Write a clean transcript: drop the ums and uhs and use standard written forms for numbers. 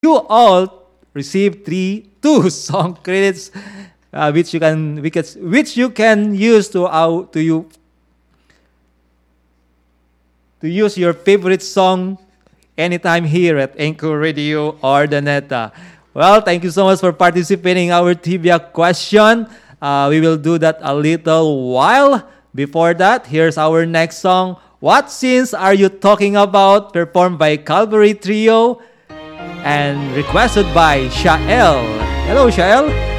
you all receive two song credits, which you can use to use your favorite song anytime here at Anchor Radio or the Neta. Well, thank you so much for participating in our trivia question. We will do that a little while. Before that, here's our next song. What scenes are you talking about? Performed by Calvary Trio and requested by Shael. Hello, Shael.